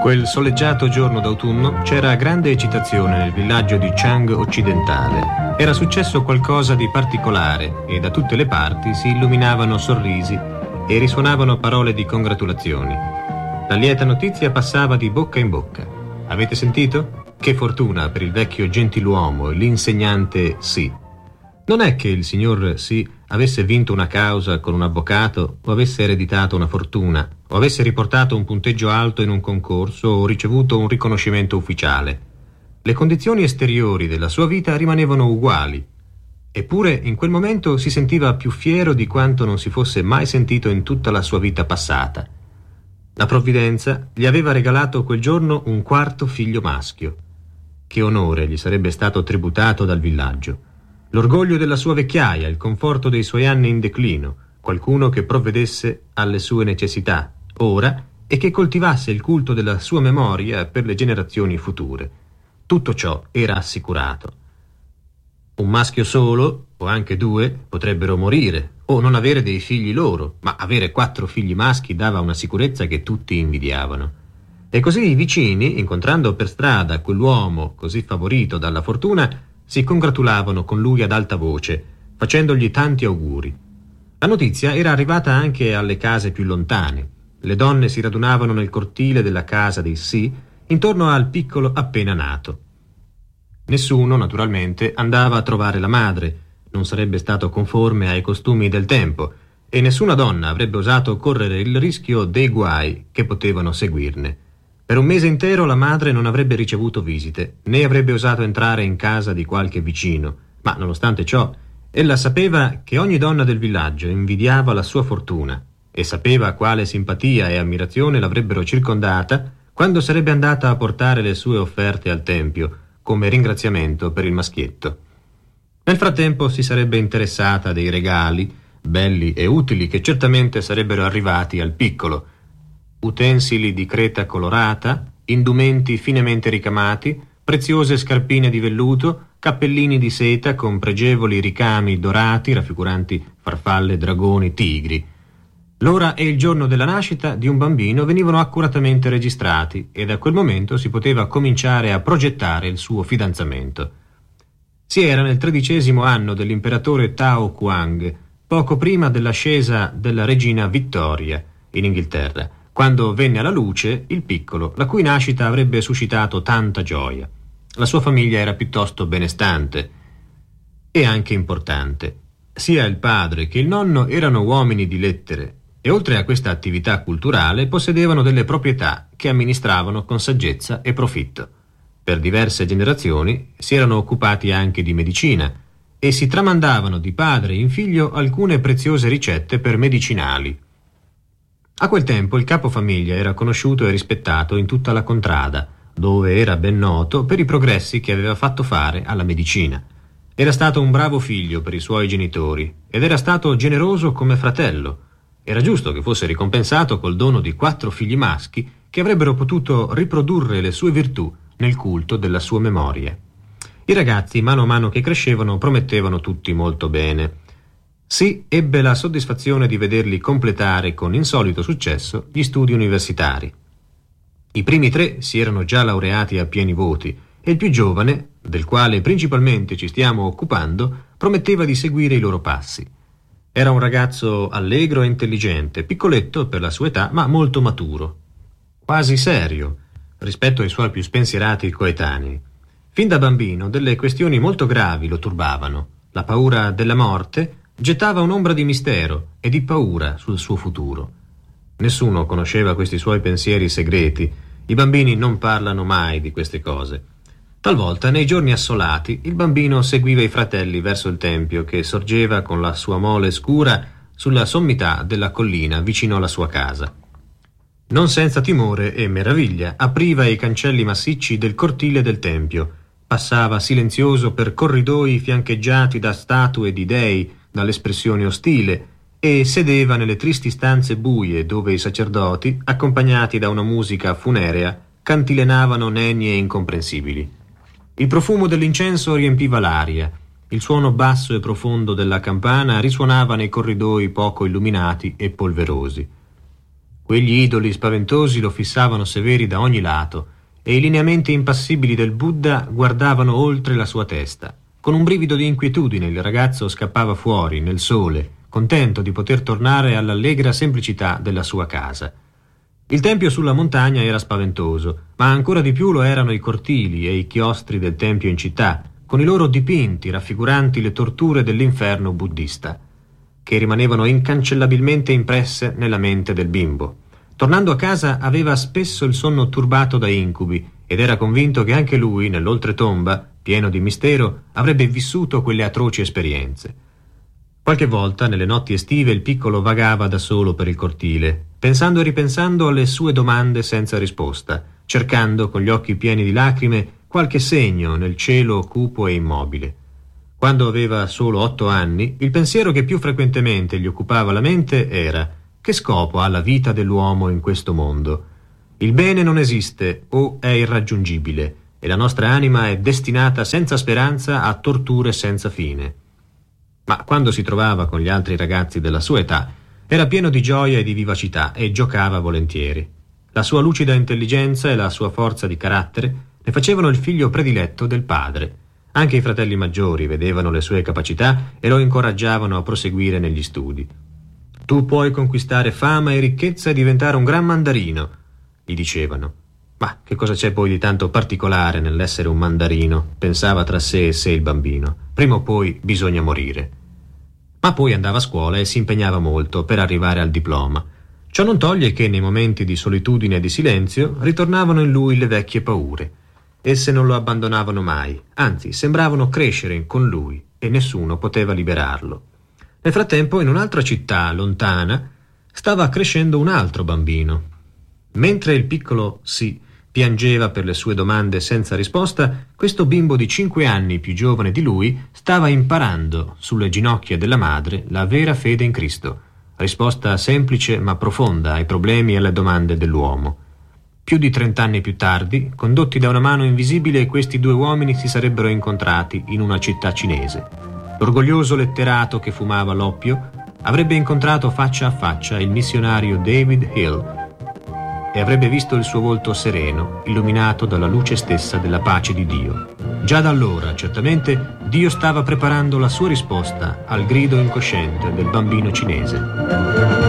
Quel soleggiato giorno d'autunno c'era grande eccitazione nel villaggio di Chang occidentale. Era successo qualcosa di particolare e da tutte le parti si illuminavano sorrisi e risuonavano parole di congratulazioni. La lieta notizia passava di bocca in bocca. Avete sentito? Che fortuna per il vecchio gentiluomo, l'insegnante Sì. Non è che il signor Sì avesse vinto una causa con un avvocato o avesse ereditato una fortuna o avesse riportato un punteggio alto in un concorso o ricevuto un riconoscimento ufficiale. Le condizioni esteriori della sua vita rimanevano uguali. Eppure in quel momento si sentiva più fiero di quanto non si fosse mai sentito in tutta la sua vita passata. La provvidenza gli aveva regalato quel giorno un quarto figlio maschio. Che onore gli sarebbe stato tributato dal villaggio. L'orgoglio della sua vecchiaia, il conforto dei suoi anni in declino, qualcuno che provvedesse alle sue necessità, ora, e che coltivasse il culto della sua memoria per le generazioni future. Tutto ciò era assicurato. Un maschio solo, o anche due, potrebbero morire, o non avere dei figli loro, ma avere 4 figli maschi dava una sicurezza che tutti invidiavano. E così i vicini, incontrando per strada quell'uomo così favorito dalla fortuna, si congratulavano con lui ad alta voce, facendogli tanti auguri. La notizia era arrivata anche alle case più lontane. Le donne si radunavano nel cortile della casa dei Sì, intorno al piccolo appena nato. Nessuno, naturalmente, andava a trovare la madre, non sarebbe stato conforme ai costumi del tempo, e nessuna donna avrebbe osato correre il rischio dei guai che potevano seguirne. Per un mese intero la madre non avrebbe ricevuto visite, né avrebbe osato entrare in casa di qualche vicino, ma nonostante ciò, ella sapeva che ogni donna del villaggio invidiava la sua fortuna e sapeva quale simpatia e ammirazione l'avrebbero circondata quando sarebbe andata a portare le sue offerte al tempio, come ringraziamento per il maschietto. Nel frattempo si sarebbe interessata dei regali, belli e utili, che certamente sarebbero arrivati al piccolo. Utensili di creta colorata, indumenti finemente ricamati, preziose scarpine di velluto, cappellini di seta con pregevoli ricami dorati raffiguranti farfalle, dragoni, tigri. L'ora e il giorno della nascita di un bambino venivano accuratamente registrati e da quel momento si poteva cominciare a progettare il suo fidanzamento. Si era nel 13° anno dell'imperatore Tao Kuang, poco prima dell'ascesa della regina Vittoria in Inghilterra, quando venne alla luce il piccolo, la cui nascita avrebbe suscitato tanta gioia. La sua famiglia era piuttosto benestante e anche importante. Sia il padre che il nonno erano uomini di lettere e oltre a questa attività culturale possedevano delle proprietà che amministravano con saggezza e profitto. Per diverse generazioni si erano occupati anche di medicina e si tramandavano di padre in figlio alcune preziose ricette per medicinali. A quel tempo il capofamiglia era conosciuto e rispettato in tutta la contrada, dove era ben noto per i progressi che aveva fatto fare alla medicina. Era stato un bravo figlio per i suoi genitori ed era stato generoso come fratello. Era giusto che fosse ricompensato col dono di 4 figli maschi che avrebbero potuto riprodurre le sue virtù nel culto della sua memoria. I ragazzi, mano a mano che crescevano, promettevano tutti molto bene. Sì, ebbe la soddisfazione di vederli completare con insolito successo gli studi universitari. I primi 3 si erano già laureati a pieni voti e il più giovane, del quale principalmente ci stiamo occupando, prometteva di seguire i loro passi. Era un ragazzo allegro e intelligente, piccoletto per la sua età, ma molto maturo, quasi serio rispetto ai suoi più spensierati coetanei. Fin da bambino delle questioni molto gravi lo turbavano. La paura della morte gettava un'ombra di mistero e di paura sul suo futuro. Nessuno conosceva questi suoi pensieri segreti. I bambini non parlano mai di queste cose. Talvolta, nei giorni assolati, il bambino seguiva i fratelli verso il tempio che sorgeva con la sua mole scura sulla sommità della collina vicino alla sua casa. Non senza timore e meraviglia apriva i cancelli massicci del cortile del tempio, passava silenzioso per corridoi fiancheggiati da statue di dei dall'espressione ostile e sedeva nelle tristi stanze buie dove i sacerdoti, accompagnati da una musica funerea, cantilenavano nenie incomprensibili. Il profumo dell'incenso riempiva l'aria, il suono basso e profondo della campana risuonava nei corridoi poco illuminati e polverosi. Quegli idoli spaventosi lo fissavano severi da ogni lato e i lineamenti impassibili del Buddha guardavano oltre la sua testa. Con un brivido di inquietudine il ragazzo scappava fuori, nel sole, contento di poter tornare all'allegra semplicità della sua casa. Il tempio sulla montagna era spaventoso, ma ancora di più lo erano i cortili e i chiostri del tempio in città, con i loro dipinti raffiguranti le torture dell'inferno buddista, che rimanevano incancellabilmente impresse nella mente del bimbo. Tornando a casa aveva spesso il sonno turbato da incubi ed era convinto che anche lui, nell'oltretomba, pieno di mistero, avrebbe vissuto quelle atroci esperienze. Qualche volta, nelle notti estive, il piccolo vagava da solo per il cortile, pensando e ripensando alle sue domande senza risposta, cercando con gli occhi pieni di lacrime qualche segno nel cielo cupo e immobile. Quando aveva solo 8 anni, il pensiero che più frequentemente gli occupava la mente era: che scopo ha la vita dell'uomo in questo mondo? Il bene non esiste o è irraggiungibile e la nostra anima è destinata senza speranza a torture senza fine. Ma quando si trovava con gli altri ragazzi della sua età, era pieno di gioia e di vivacità e giocava volentieri. La sua lucida intelligenza e la sua forza di carattere ne facevano il figlio prediletto del padre. Anche i fratelli maggiori vedevano le sue capacità e lo incoraggiavano a proseguire negli studi. «Tu puoi conquistare fama e ricchezza e diventare un gran mandarino», gli dicevano. «Ma che cosa c'è poi di tanto particolare nell'essere un mandarino?» pensava tra sé e sé il bambino. «Prima o poi bisogna morire». Ma poi andava a scuola e si impegnava molto per arrivare al diploma. Ciò non toglie che nei momenti di solitudine e di silenzio ritornavano in lui le vecchie paure. Esse non lo abbandonavano mai, anzi sembravano crescere con lui e nessuno poteva liberarlo. Nel frattempo, in un'altra città lontana, stava crescendo un altro bambino. Mentre il piccolo piangeva per le sue domande senza risposta, questo bimbo di 5 anni più giovane di lui stava imparando sulle ginocchia della madre la vera fede in Cristo, risposta semplice ma profonda ai problemi e alle domande dell'uomo. Più di 30 anni più tardi, condotti da una mano invisibile, questi due uomini si sarebbero incontrati in una città cinese. L'orgoglioso letterato che fumava l'oppio avrebbe incontrato faccia a faccia il missionario David Hill e avrebbe visto il suo volto sereno, illuminato dalla luce stessa della pace di Dio. Già da allora, certamente, Dio stava preparando la sua risposta al grido incosciente del bambino cinese.